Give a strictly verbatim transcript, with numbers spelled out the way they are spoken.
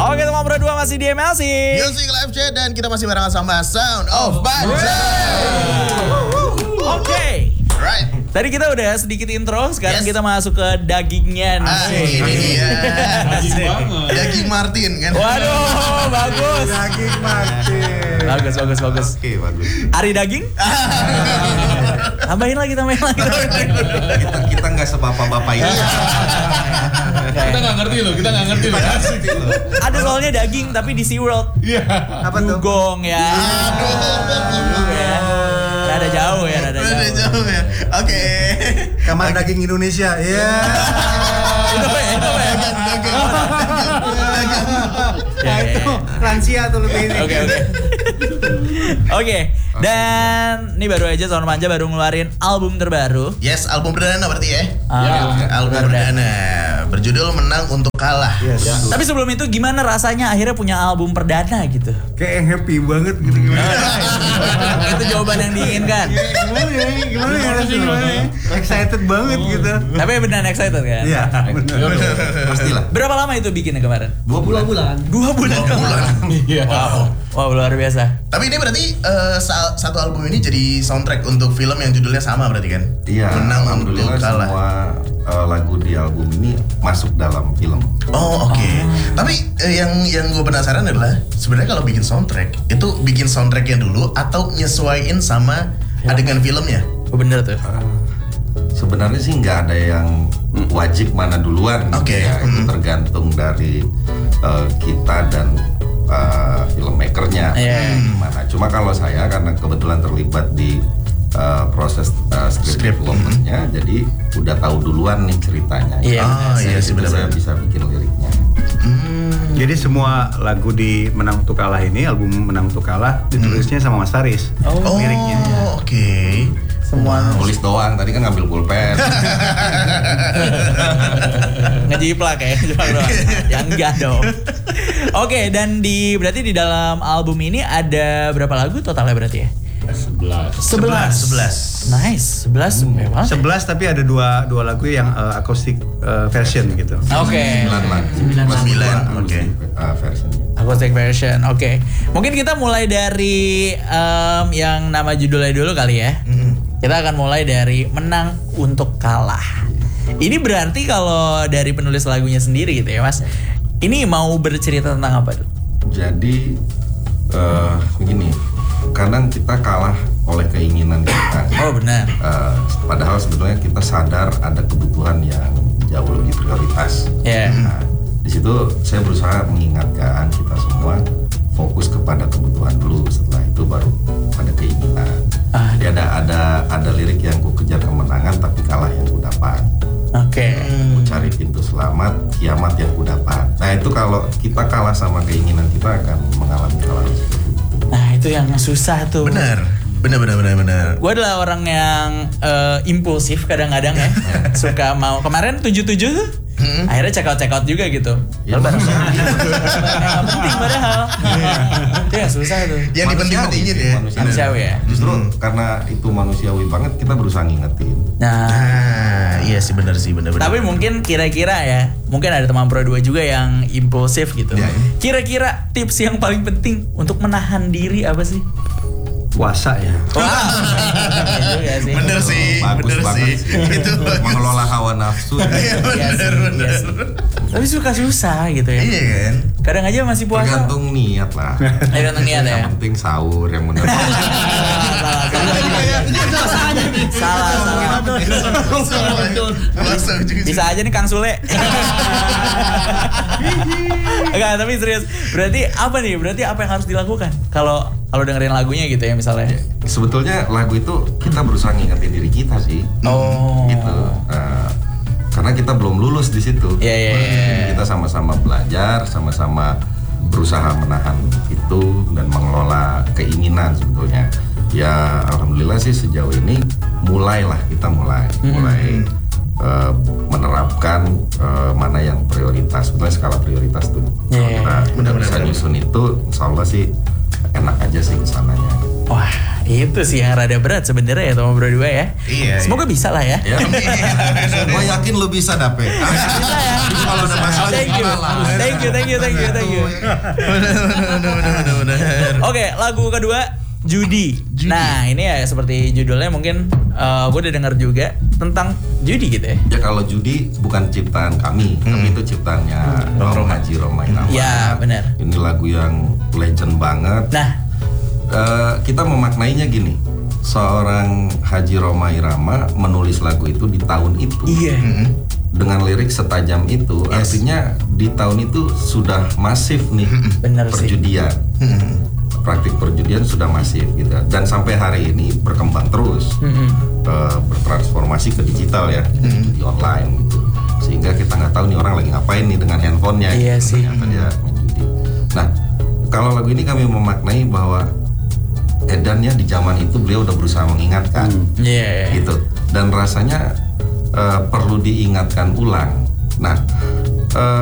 Oke teman berdua masih di M L C Music Live Chat dan kita masih barengan sama Sound of Banjar. Oke. Right. Tadi kita udah sedikit intro, sekarang Yes. kita masuk ke dagingnya nih. Ah, ini dia. Daging banget. Daging Martin kan. Waduh, bagus. Daging Martin. Bagus, bagus, bagus. Oke, bagus. Ari daging? Tambahin lagi, tambahin lagi. Kita kita nggak sebapak-bapak ini. Kita nggak ngerti loh, kita nggak ngerti loh. Ada soalnya daging tapi di SeaWorld. Iya. Apa tuh? Dugong ya. Aduh ya. Rada jauh ya, rada Udah jauh. jauh ya. Oke. Kamar daging Indonesia. Iya. Itu apa ya, itu apa ya? Dagang, dagang, dagang. Ya, ya, ya. Lansia tuh lebih ini. Oke oke. Oke. Dan ini baru aja Sound Manja baru ngeluarin album terbaru. Yes, album perdana berarti ya. Album Album perdana berjudul Menang Untuk Kalah. Yes. Tapi sebelum itu gimana rasanya akhirnya punya album perdana gitu? Kayak yang happy banget gitu gimana? Itu jawaban yang diinginkan. Gimana ya? Gimana ya? Gimana ya? Excited banget gitu. Tapi beneran excited kan? Iya, benar. Pastilah. Berapa lama itu bikinnya kemarin? Dua bulan. Dua bulan. Dua bulan. Iya. Wow. Wow, luar biasa. Tapi ini berarti eh, sa- satu album ini jadi soundtrack untuk film yang judulnya sama berarti kan? Iya, Menang Untuk alhamdulillah Kalah. semua uh, lagu di album ini masuk dalam film. Oh oke. Tapi eh, yang yang gue penasaran adalah sebenarnya kalau bikin soundtrack itu bikin soundtracknya dulu atau nyesuaiin sama adegan filmnya? Oh, bener tuh. Sebenarnya sih nggak ada yang wajib mana duluan, gitu Oke, ya. Itu hmm. tergantung dari uh, kita dan uh, filmmakernya. Iya. Gimana? Cuma kalau saya karena kebetulan terlibat di uh, proses uh, script Script, development-nya, jadi udah tahu duluan nih ceritanya. Iya. Oh iya sih Itu saya benar-benar. bisa bikin liriknya. Hmm. Jadi semua lagu di Menang Untuk Kalah ini, album Menang Untuk Kalah ditulisnya sama Mas Faris. Oh. Liriknya. Oke. Semua Nulis doang, tadi kan ngambil pulpen. ngejiplak ya, cuma doang. Ya enggak dong. Oke, dan di berarti di dalam album ini ada berapa lagu totalnya berarti ya? Sebelas. Sebelas. Sebelas. Nice, sebelas memang. sebelas tapi ada dua dua lagu yang uh, acoustic uh, version gitu. Oke. Sembilan lagu. Sembilan lagu. Sembilan, Dua oke. uh, versionnya. Acoustic version, oke. Mungkin kita mulai dari em, yang nama judulnya dulu kali ya. Mm-mm. Kita akan mulai dari Menang Untuk Kalah. Ini berarti kalau dari penulis lagunya sendiri gitu ya Mas. Ini mau bercerita tentang apa tuh? Jadi eh begini, kadang kita kalah oleh keinginan kita. Oh benar. Eh, padahal sebetulnya kita sadar ada kebutuhan yang jauh lebih prioritas. Ya. Nah, di situ saya berusaha mengingatkan kita semua fokus kepada kebutuhan dulu, setelah itu baru pada keinginan. Ah, Jadi ada ada ada lirik yang ku kejar kemenangan tapi kalah yang ku dapat. Oke. Ku cari pintu selamat, kiamat yang ku dapat. Nah itu kalau kita kalah sama keinginan kita akan mengalami hal seperti itu. Nah itu yang susah tuh. Benar. Benar benar benar benar. Gue adalah orang yang eh, impulsif kadang-kadang ya. Suka mau kemarin tujuh tujuh tuh. Hmm. Akhirnya check out check out juga gitu. Ya, Barang manusiawi. yang penting padahal. Itu yang susah tuh. Yang dipenting-pentingin sih, ya. Manusiawi ya. Justru Hmm. karena itu manusiawi banget, kita berusaha ngingetin. Nah. Ah, iya sih benar sih benar benar. Tapi mungkin kira-kira ya, mungkin ada teman pro dua juga yang impulsif gitu. Ya. Kira-kira tips yang paling penting untuk menahan diri apa sih? Puasa ya. Wah, iya juga sih. Bener sih, Bagus bener banget sih. sih. Itu bagus. Mengelola hawa nafsu. Iya Iya sih, bener iya bener. sih. Tapi suka susah gitu ya. Iya kan. Kadang aja masih puasa. Tergantung niat lah. Tergantung niat ya. Yang penting sahur yang benar. Salah, salah. Langsung juga. Bisa aja nih Kang Sule. Enggak, tapi serius. Berarti apa nih? Berarti apa yang harus dilakukan? Kalau kalau dengerin lagunya gitu ya misalnya. Sebetulnya lagu itu kita berusaha ngingetin diri kita sih. Oh. Gitu. Nah, karena kita belum lulus di situ. Iya, iya, iya. Kita sama-sama belajar, sama-sama berusaha menahan itu dan mengelola keinginan sebetulnya. Ya alhamdulillah sih sejauh ini mulailah kita mulai Hmm. mulai uh, menerapkan uh, mana yang prioritas. Sebetulnya skala prioritas tuh. Iya, Kalau iya, kita Benar, bisa benar, nyusun itu, insya Allah sih enak aja sih kesananya. Wah, itu sih yang rada berat sebenarnya ya teman berdua ya. Iya, Semoga bisa lah ya. Ya, gue yakin lu bisa dapet. Bisa ya. Kalau ada masalah, Thank you, thank you, thank you, thank you, thank you. Oke, lagu kedua judi. Nah ini ya seperti judulnya mungkin uh, gue udah dengar juga tentang judi gitu ya. Ya kalau judi bukan ciptaan kami, tapi itu ciptaannya Om Haji Roma Irama. Ya benar. Ini lagu yang legend banget. Nah Uh, kita memaknainya gini, seorang Haji Roma Irama menulis lagu itu di tahun itu. iya. Dengan lirik setajam itu, Yes. artinya di tahun itu sudah masif nih Bener sih. perjudian. Praktik perjudian sudah masif gitu. Dan sampai hari ini berkembang terus, uh, bertransformasi ke digital ya, di online gitu. Sehingga kita nggak tahu nih orang lagi ngapain nih dengan handphonenya. Iya gitu. sih. Ternyata dia main judi. Nah, kalau lagu ini kami memaknai bahwa edannya di zaman itu beliau udah berusaha mengingatkan, Iya. gitu. Dan rasanya uh, perlu diingatkan ulang. Nah, uh,